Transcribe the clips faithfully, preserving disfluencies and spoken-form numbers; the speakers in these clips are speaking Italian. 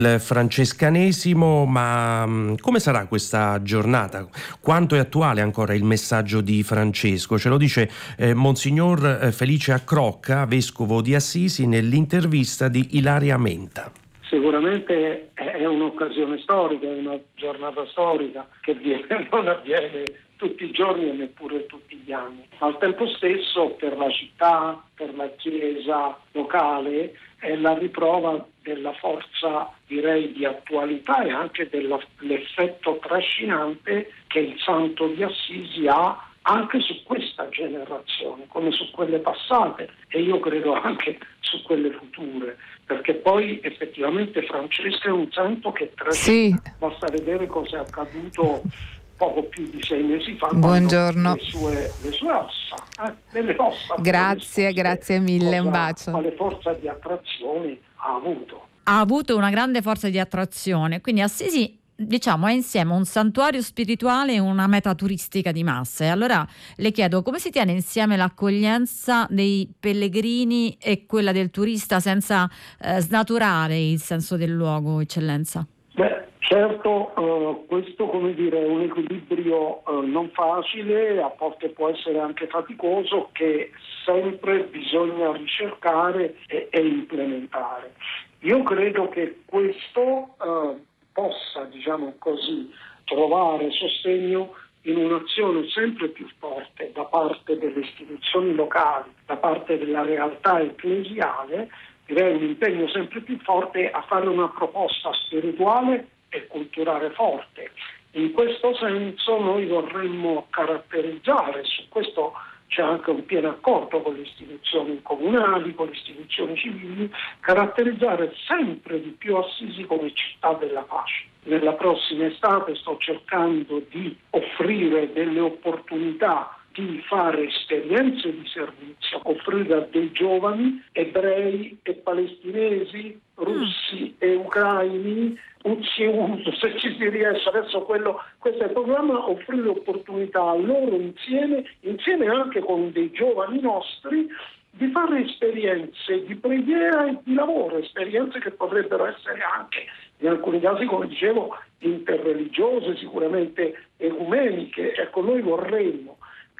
Il francescanesimo, ma come sarà questa giornata? Quanto è attuale ancora il messaggio di Francesco? Ce lo dice eh, Monsignor Felice Accrocca, vescovo di Assisi, nell'intervista di Ilaria Menta. Sicuramente è un'occasione storica, è una giornata storica che viene, non avviene tutti i giorni e neppure tutti gli anni. Al tempo stesso per la città, per la chiesa locale, è la riprova della forza, direi, di attualità e anche dell'effetto trascinante che il Santo di Assisi ha anche su questa generazione, come su quelle passate e io credo anche su quelle future, perché poi effettivamente Francesco è un santo che trascina. Sì. Basta vedere cosa è accaduto poco più di sei mesi fa. Buongiorno. Le sue, le sue ossa, eh, delle ossa. Grazie, grazie mille, cosa, un bacio. Quale forza di attrazione ha avuto? Ha avuto una grande forza di attrazione, quindi Assisi, diciamo, è insieme un santuario spirituale e una meta turistica di massa. E allora le chiedo come si tiene insieme l'accoglienza dei pellegrini e quella del turista senza eh, snaturare il senso del luogo, eccellenza? Beh, certo, uh, questo, come dire, è un equilibrio uh, non facile, a volte può essere anche faticoso, che sempre bisogna ricercare e, e implementare. Io credo che questo uh, possa, diciamo così, trovare sostegno in un'azione sempre più forte da parte delle istituzioni locali, da parte della realtà ecclesiale, direi un impegno sempre più forte a fare una proposta spirituale e culturale forte. In questo senso noi vorremmo caratterizzare, su questo c'è anche un pieno accordo con le istituzioni comunali, con le istituzioni civili, caratterizzare sempre di più Assisi come città della pace. Nella prossima estate sto cercando di offrire delle opportunità di fare esperienze di servizio, offrire a dei giovani ebrei e palestinesi, russi e ucraini, Uzzi e Uso, se ci si riesce, adesso quello, questo è il programma, offrire opportunità a loro insieme, insieme anche con dei giovani nostri, di fare esperienze di preghiera e di lavoro, esperienze che potrebbero essere anche, in alcuni casi, come dicevo, interreligiose, sicuramente ecumeniche. Ecco, noi vorremmo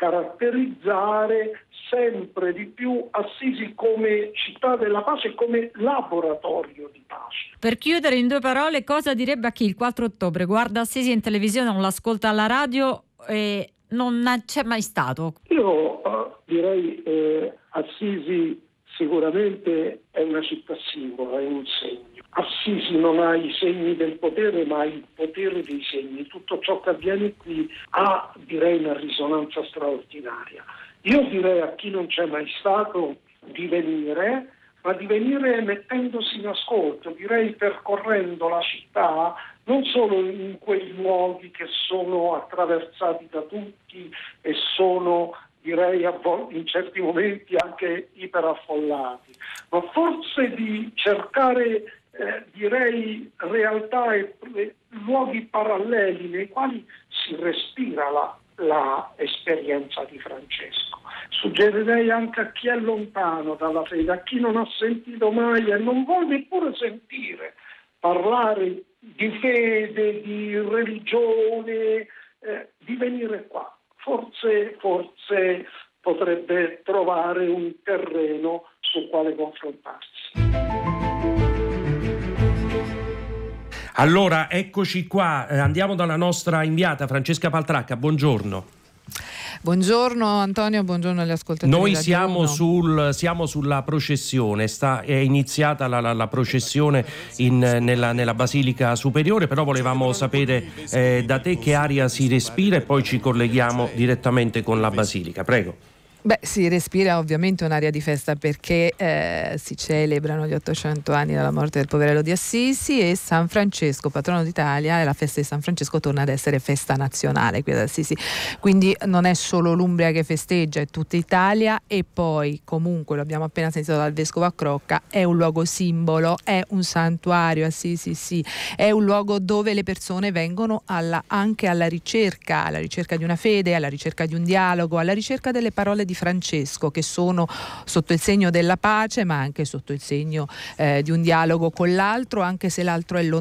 caratterizzare sempre di più Assisi come città della pace e come laboratorio di pace. Per chiudere, in due parole, cosa direbbe a chi il quattro ottobre guarda Assisi in televisione, non l'ascolta alla radio e non c'è mai stato? Io uh, direi eh, Assisi sicuramente è una città simbolo, è un segno. Assisi non ha i segni del potere, ma ha il potere dei segni. Tutto ciò che avviene qui ha, direi, una risonanza straordinaria. Io direi a chi non c'è mai stato di venire, ma di venire mettendosi in ascolto, direi percorrendo la città, non solo in quei luoghi che sono attraversati da tutti e sono, direi, a volte, in certi momenti anche iperaffollati, ma forse di cercare Eh, direi realtà e eh, luoghi paralleli nei quali si respira la, la esperienza di Francesco. Suggerirei anche a chi è lontano dalla fede, a chi non ha sentito mai e non vuole neppure sentire parlare di fede, di religione, eh, di venire qua. Forse, forse potrebbe trovare un terreno sul quale confrontarsi. Allora, eccoci qua, eh, andiamo dalla nostra inviata Francesca Paltracca, buongiorno. Buongiorno Antonio, buongiorno agli ascoltatori. Noi siamo, sul, siamo sulla processione, sta, è iniziata la, la, la processione in, nella, nella Basilica Superiore, però volevamo sapere eh, da te che aria si respira e poi ci colleghiamo direttamente con la Basilica, prego. Beh, si respira ovviamente un'aria di festa perché eh, si celebrano gli ottocento anni dalla morte del poverello di Assisi e San Francesco, patrono d'Italia, e la festa di San Francesco torna ad essere festa nazionale qui ad Assisi. Quindi non è solo l'Umbria che festeggia, è tutta Italia e poi comunque, lo abbiamo appena sentito dal vescovo Accrocca, è un luogo simbolo, è un santuario, Assisi sì, è un luogo dove le persone vengono alla, anche alla ricerca, alla ricerca di una fede, alla ricerca di un dialogo, alla ricerca delle parole di di Francesco, che sono sotto il segno della pace, ma anche sotto il segno eh, di un dialogo con l'altro, anche se l'altro è lontano